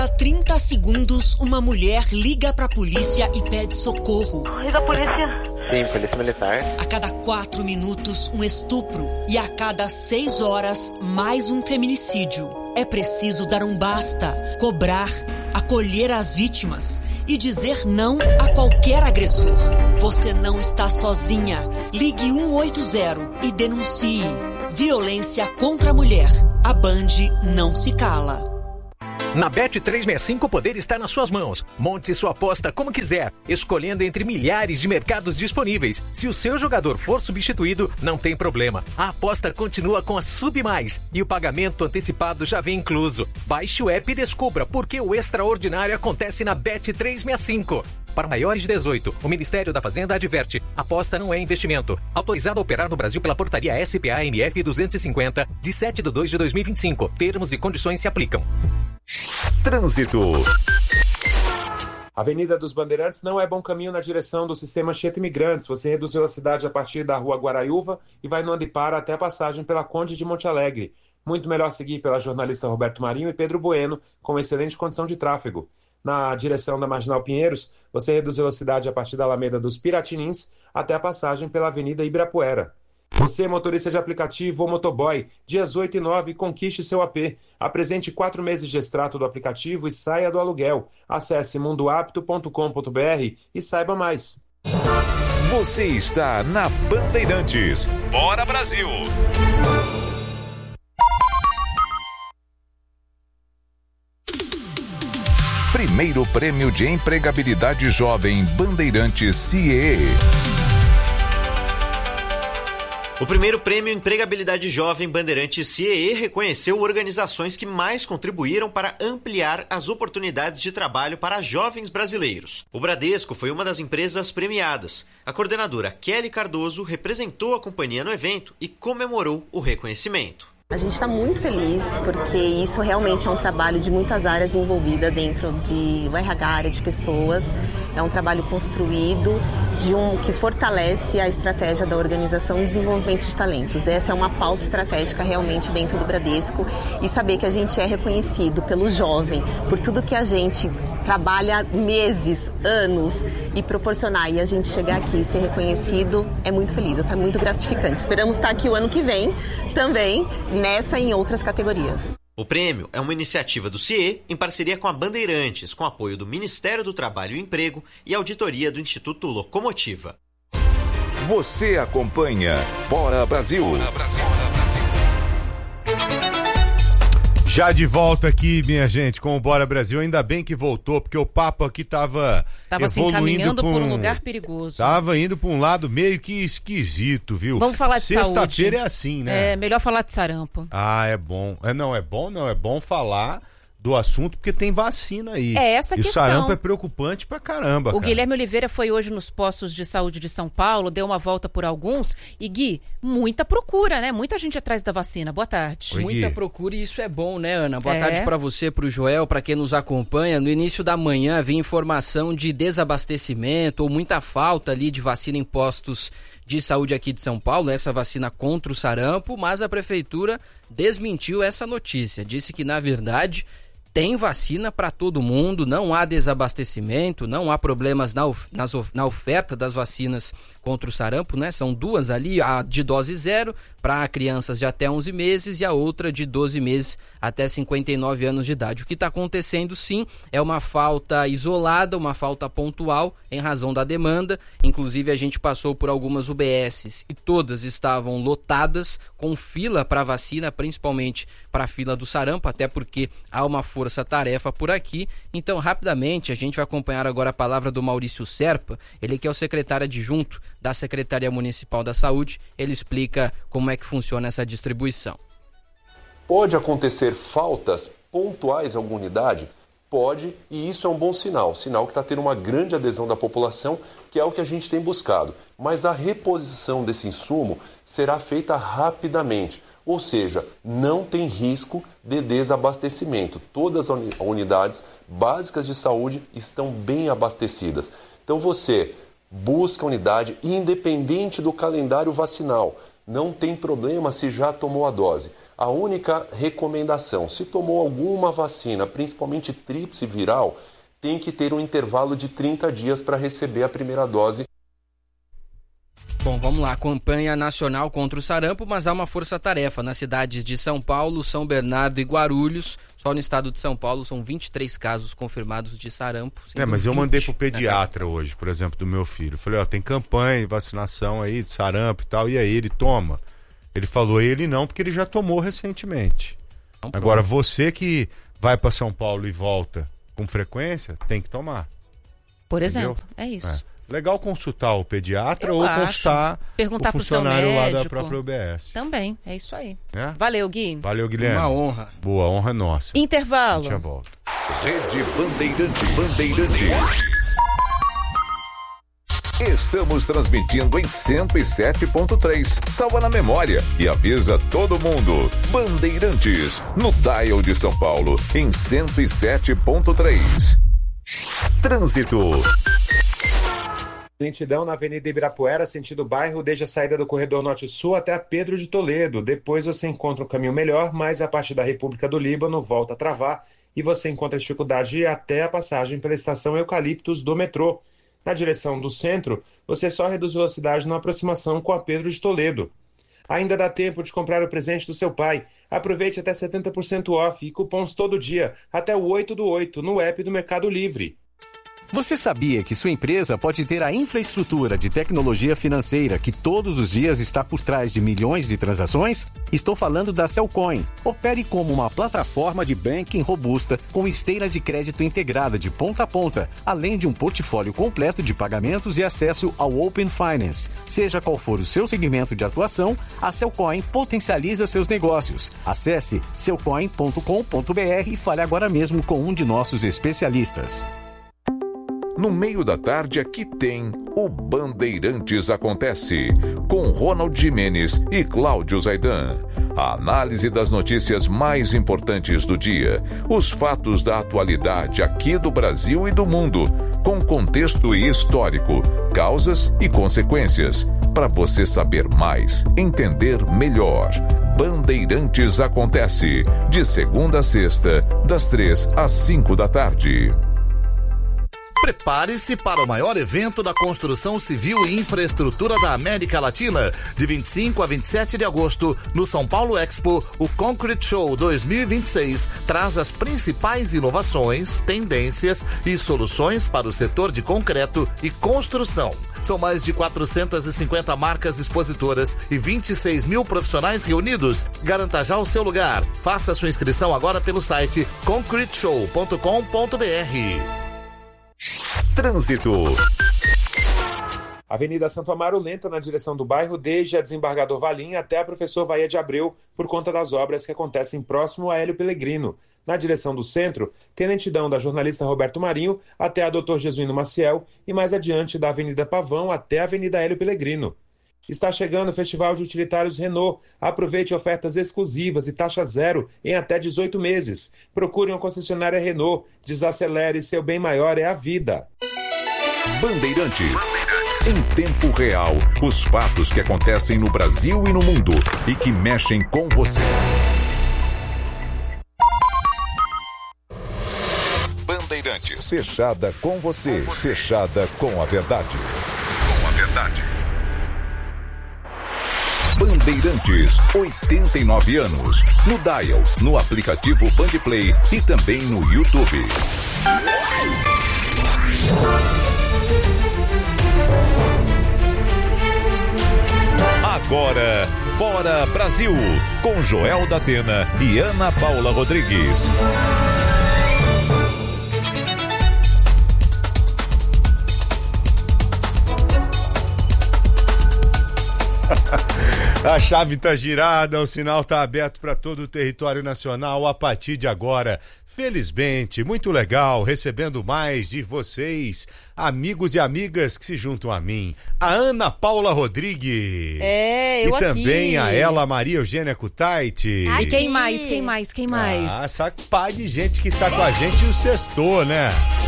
A 30 segundos, uma mulher liga pra polícia e pede socorro. E da polícia? Sim, polícia militar. A cada 4 minutos, um estupro. E a cada 6 horas, mais um feminicídio. É preciso dar um basta, cobrar, acolher as vítimas e dizer não a qualquer agressor. Você não está sozinha. Ligue 180 e denuncie. Violência contra a mulher. A Band não se cala. Na Bet365 o poder está nas suas mãos. Monte sua aposta como quiser, escolhendo entre milhares de mercados disponíveis. Se o seu jogador for substituído, não tem problema. A aposta continua com a Sub Mais e o pagamento antecipado já vem incluso. Baixe o app e descubra por que o extraordinário acontece na Bet365. Para maiores de 18, o Ministério da Fazenda adverte: aposta não é investimento. Autorizado a operar no Brasil pela portaria SPA-MF 250, de 7/2/2025. Termos e condições se aplicam. Trânsito. Avenida dos Bandeirantes não é bom caminho na direção do sistema Anchieta Imigrantes. Você reduz velocidade a partir da rua Guaraiúva e vai no Andipara até a passagem pela Conde de Monte Alegre. Muito melhor seguir pela jornalista Roberto Marinho e Pedro Bueno, com excelente condição de tráfego. Na direção da Marginal Pinheiros, você reduz velocidade a partir da Alameda dos Piratinins até a passagem pela Avenida Ibirapuera. Você, motorista de aplicativo ou motoboy, dias 8 e 9, conquiste seu AP. Apresente 4 meses de extrato do aplicativo e saia do aluguel. Acesse mundoapto.com.br e saiba mais. Você está na Bandeirantes. Bora, Brasil! Primeiro Prêmio de Empregabilidade Jovem Bandeirantes CIE. O primeiro prêmio Empregabilidade Jovem Bandeirantes CIE reconheceu organizações que mais contribuíram para ampliar as oportunidades de trabalho para jovens brasileiros. O Bradesco foi uma das empresas premiadas. A coordenadora Kelly Cardoso representou a companhia no evento e comemorou o reconhecimento. A gente está muito feliz porque isso realmente é um trabalho de muitas áreas envolvidas dentro de RH, área de pessoas. É um trabalho construído que fortalece a estratégia da organização de desenvolvimento de talentos. Essa é uma pauta estratégica realmente dentro do Bradesco e saber que a gente é reconhecido pelo jovem, por tudo que a gente trabalha meses, anos e proporcionar e a gente chegar aqui e ser reconhecido é muito feliz, está muito gratificante. Esperamos estar aqui o ano que vem também, nessa e em outras categorias. O prêmio é uma iniciativa do CIE em parceria com a Bandeirantes, com apoio do Ministério do Trabalho e Emprego e auditoria do Instituto Locomotiva. Você acompanha Bora Brasil. Bora Brasil. Já de volta aqui, minha gente, com o Bora Brasil. Ainda bem que voltou, porque o papo aqui tava se encaminhando por um lugar perigoso. Tava indo para um lado meio que esquisito, viu? Vamos falar de saúde. Sexta-feira é assim, né? É melhor falar de sarampo. Ah, é bom. É bom falar do assunto, porque tem vacina aí. É essa a questão. E o sarampo é preocupante pra caramba, O Guilherme Oliveira foi hoje nos postos de saúde de São Paulo, deu uma volta por alguns. E Gui, muita procura, né? Muita gente atrás da vacina. Boa tarde. Oi, muita procura e isso é bom, né, Ana? Boa tarde pra você, pro Joel, pra quem nos acompanha. No início da manhã havia informação de desabastecimento ou muita falta ali de vacina em postos de saúde aqui de São Paulo, essa vacina contra o sarampo, mas a prefeitura desmentiu essa notícia. Disse que, na verdade, tem vacina para todo mundo, não há desabastecimento, não há problemas na oferta das vacinas contra o sarampo, né? São duas ali, a de dose 0 para crianças de até 11 meses e a outra de 12 meses até 59 anos de idade. O que está acontecendo, sim, é uma falta isolada, uma falta pontual em razão da demanda. Inclusive, a gente passou por algumas UBSs e todas estavam lotadas com fila para vacina, principalmente para a fila do sarampo, até porque há uma força-tarefa por aqui. Então, rapidamente, a gente vai acompanhar agora a palavra do Maurício Serpa, ele que é o secretário adjunto da Secretaria Municipal da Saúde. Ele explica como é que funciona essa distribuição. Pode acontecer faltas pontuais em alguma unidade? Pode, e isso é um bom sinal que está tendo uma grande adesão da população, que é o que a gente tem buscado. Mas a reposição desse insumo será feita rapidamente, ou seja, não tem risco de desabastecimento. Todas as unidades básicas de saúde estão bem abastecidas. Então você busca a unidade independente do calendário vacinal. Não tem problema se já tomou a dose. A única recomendação, se tomou alguma vacina, principalmente tríplice viral, tem que ter um intervalo de 30 dias para receber a primeira dose. Bom, vamos lá, campanha nacional contra o sarampo, mas há uma força-tarefa nas cidades de São Paulo, São Bernardo e Guarulhos. Só no estado de São Paulo são 23 casos confirmados de sarampo. Mas eu mandei pro pediatra hoje, por exemplo, do meu filho. Falei, tem campanha de vacinação aí de sarampo e tal, e aí ele toma. Ele falou, ele não, porque ele já tomou recentemente. Então, agora, você que vai para São Paulo e volta com frequência, tem que tomar. Por exemplo, é isso. Legal consultar o pediatra ou consultar o funcionário lá da própria UBS. Também, é isso aí. Valeu, Gui. Valeu, Guilherme. Uma honra. Boa, honra nossa. Intervalo. A gente já volta. Rede Bandeirantes. Estamos transmitindo em 107.3. Salva na memória e avisa todo mundo. Bandeirantes, no dial de São Paulo, em 107.3. Trânsito. Lentidão na Avenida Ibirapuera, sentido bairro, desde a saída do Corredor Norte-Sul até a Pedro de Toledo. Depois você encontra um caminho melhor, mas a partir da República do Líbano volta a travar e você encontra dificuldade até a passagem pela estação Eucaliptos do metrô. Na direção do centro, você só reduz velocidade na aproximação com a Pedro de Toledo. Ainda dá tempo de comprar o presente do seu pai. Aproveite até 70% off e cupons todo dia, até o 8/8, no app do Mercado Livre. Você sabia que sua empresa pode ter a infraestrutura de tecnologia financeira que todos os dias está por trás de milhões de transações? Estou falando da Cellcoin. Opere como uma plataforma de banking robusta com esteira de crédito integrada de ponta a ponta, além de um portfólio completo de pagamentos e acesso ao Open Finance. Seja qual for o seu segmento de atuação, a Cellcoin potencializa seus negócios. Acesse cellcoin.com.br e fale agora mesmo com um de nossos especialistas. No meio da tarde aqui tem o Bandeirantes Acontece, com Ronald Gimenez e Cláudio Zaidan. A análise das notícias mais importantes do dia, os fatos da atualidade aqui do Brasil e do mundo, com contexto histórico, causas e consequências, para você saber mais, entender melhor. Bandeirantes Acontece, de segunda a sexta, das 3 às 5 da tarde. Prepare-se para o maior evento da construção civil e infraestrutura da América Latina. De 25 a 27 de agosto, no São Paulo Expo, o Concrete Show 2026 traz as principais inovações, tendências e soluções para o setor de concreto e construção. São mais de 450 marcas expositoras e 26 mil profissionais reunidos. Garanta já o seu lugar. Faça sua inscrição agora pelo site concreteshow.com.br. Trânsito. Avenida Santo Amaro lenta na direção do bairro, desde a Desembargador Valim até a Professor Vaia de Abreu, por conta das obras que acontecem próximo a Hélio Pellegrino. Na direção do centro, tem lentidão da jornalista Roberto Marinho até a Dr. Jesuíno Maciel e mais adiante da Avenida Pavão até a Avenida Hélio Pellegrino. Está chegando o Festival de Utilitários Renault. Aproveite ofertas exclusivas e taxa zero em até 18 meses. Procure uma concessionária Renault. Desacelere, seu bem maior é a vida. Bandeirantes. Em tempo real, os fatos que acontecem no Brasil e no mundo e que mexem com você. Bandeirantes. Fechada com você. Fechada com a verdade. Com a verdade. Bandeirantes, 89 anos. No dial, no aplicativo Bandplay e também no YouTube. Agora, Bora Brasil, com Joel da Atena e Ana Paula Rodrigues. A chave tá girada, o sinal tá aberto para todo o território nacional a partir de agora. Felizmente, muito legal, recebendo mais de vocês, amigos e amigas que se juntam a mim. A Ana Paula Rodrigues. Eu e também aqui. A ela, Maria Eugênia Kutaiti. Ai, quem mais? Ah, saco pai de gente que tá com a gente e o sextou, né?